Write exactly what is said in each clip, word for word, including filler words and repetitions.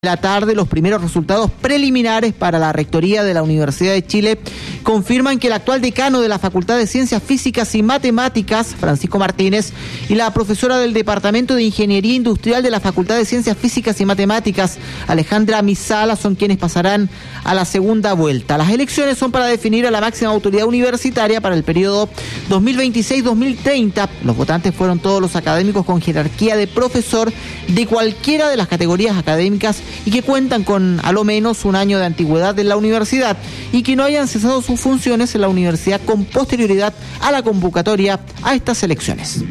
La tarde, los primeros resultados preliminares para la Rectoría de la Universidad de Chile confirman que el actual decano de la Facultad de Ciencias Físicas y Matemáticas, Francisco Martínez, y la profesora del Departamento de Ingeniería Industrial de la Facultad de Ciencias Físicas y Matemáticas, Alejandra Misala, son quienes pasarán a la segunda vuelta. Las elecciones son para definir a la máxima autoridad universitaria para el periodo dos mil veintiséis dos mil treinta. Los votantes fueron todos los académicos con jerarquía de profesor de cualquiera de las categorías académicas y que cuentan con a lo menos un año de antigüedad en la universidad y que no hayan cesado sus funciones en la universidad con posterioridad a la convocatoria a estas elecciones.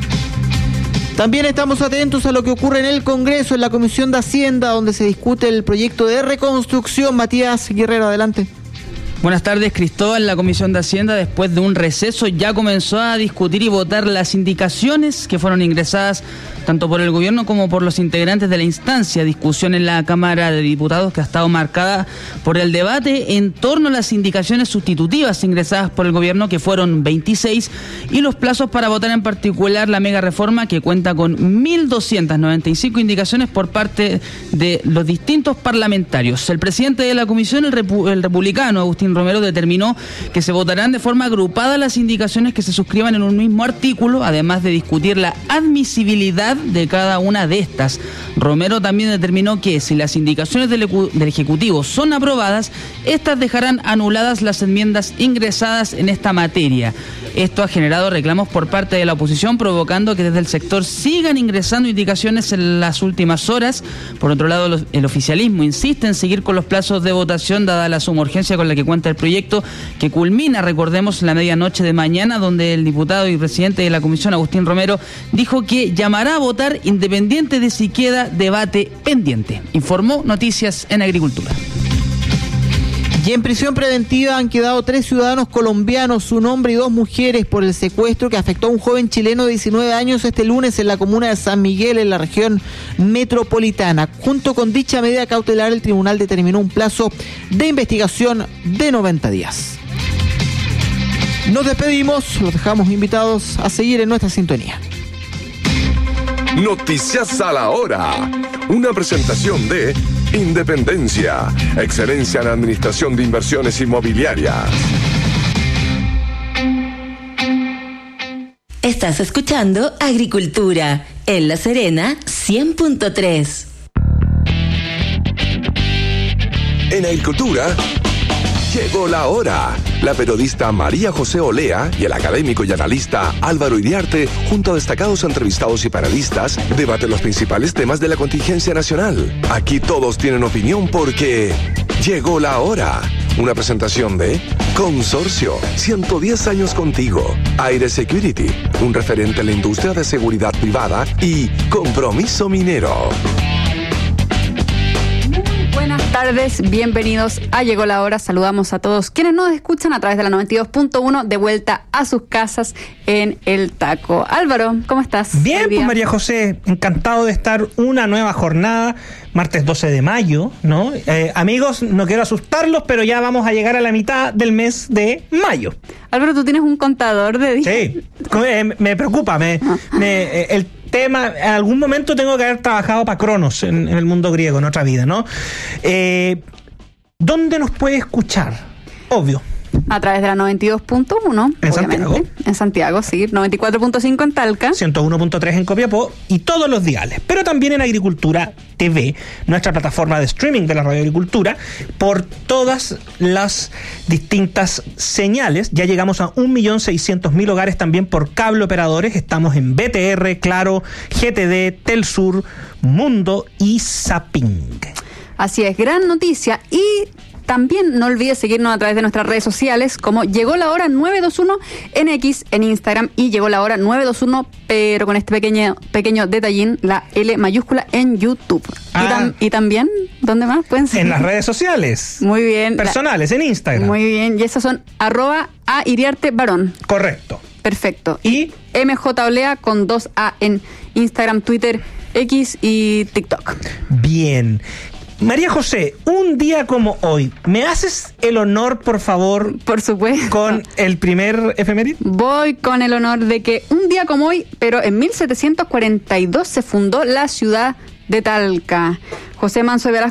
También estamos atentos a lo que ocurre en el Congreso, en la Comisión de Hacienda, donde se discute el proyecto de reconstrucción. Matías Guerrero, adelante. Buenas tardes, Cristóbal. La Comisión de Hacienda, después de un receso, ya comenzó a discutir y votar las indicaciones que fueron ingresadas tanto por el gobierno como por los integrantes de la instancia. Discusión en la Cámara de Diputados que ha estado marcada por el debate en torno a las indicaciones sustitutivas ingresadas por el gobierno, que fueron veintiséis, y los plazos para votar, en particular la mega reforma, que cuenta con mil doscientas noventa y cinco indicaciones por parte de los distintos parlamentarios. El presidente de la comisión, el, repu- el republicano Agustín Romero, determinó que se votarán de forma agrupada las indicaciones que se suscriban en un mismo artículo, además de discutir la admisibilidad de cada una de estas. Romero también determinó que si las indicaciones del, del Ejecutivo son aprobadas, estas dejarán anuladas las enmiendas ingresadas en esta materia. Esto ha generado reclamos por parte de la oposición, provocando que desde el sector sigan ingresando indicaciones en las últimas horas. Por otro lado, el oficialismo insiste en seguir con los plazos de votación, dada la suma urgencia con la que cuenta el proyecto, que culmina, recordemos, la medianoche de mañana, donde el diputado y presidente de la comisión, Agustín Romero, dijo que llamará a votar independiente de si queda debate pendiente. Informó Noticias en Agricultura. Y en prisión preventiva han quedado tres ciudadanos colombianos, un hombre y dos mujeres, por el secuestro que afectó a un joven chileno de diecinueve años este lunes en la comuna de San Miguel, en la región metropolitana. Junto con dicha medida cautelar, el tribunal determinó un plazo de investigación de noventa días. Nos despedimos, los dejamos invitados a seguir en nuestra sintonía. Noticias a la hora. Una presentación de Independencia, excelencia en administración de inversiones inmobiliarias. Estás escuchando Agricultura en La Serena cien punto tres. En Agricultura llegó la hora. La periodista María José Olea y el académico y analista Álvaro Iriarte, junto a destacados entrevistados y panelistas, debaten los principales temas de la contingencia nacional. Aquí todos tienen opinión porque llegó la hora. Una presentación de Consorcio, ciento diez años contigo, Aire Security, un referente en la industria de seguridad privada, y Compromiso Minero. Buenas tardes, bienvenidos a Llegó la Hora. Saludamos a todos quienes nos escuchan a través de la noventa y dos punto uno, de vuelta a sus casas en El Taco. Álvaro, ¿cómo estás? Bien, pues María José, encantado de estar una nueva jornada, martes doce de mayo, ¿no? Eh, amigos, no quiero asustarlos, pero ya vamos a llegar a la mitad del mes de mayo. Álvaro, ¿tú tienes un contador de días? Sí, eh, me preocupa, me, me, eh, el tema, en algún momento tengo que haber trabajado para Cronos en, en el mundo griego, en otra vida, ¿no? Eh, ¿Dónde nos puede escuchar? Obvio. A través de la noventa y dos punto uno, ¿En obviamente. Santiago? En Santiago, sí. noventa y cuatro punto cinco en Talca. ciento uno punto tres en Copiapó y todos los diales. Pero también en Agricultura T V, nuestra plataforma de streaming de la Radio Agricultura, por todas las distintas señales. Ya llegamos a un millón seiscientos mil hogares también por cable operadores. Estamos en B T R, Claro, G T D, Telsur, Mundo y Zapping. Así es, gran noticia. Y también no olvides seguirnos a través de nuestras redes sociales, como Llegó la Hora nueve dos uno en X, en Instagram, y Llegó la Hora nueve dos uno, pero con este pequeño pequeño detallín, la L mayúscula, en YouTube. Ah. Y, tam- y también, ¿dónde más pueden seguir? En las redes sociales. Muy bien. Personales, la- en Instagram. Muy bien, y esas son arroba a Iriarte Varón. Correcto. Perfecto. Y M J Olea con dos A en Instagram, Twitter, X y TikTok. bien. María José, un día como hoy, ¿me haces el honor, por favor, Por supuesto. con el primer efeméride? Voy con el honor de que un día como hoy, pero en mil setecientos cuarenta y dos, se fundó la ciudad de Talca. José Manso de Velasco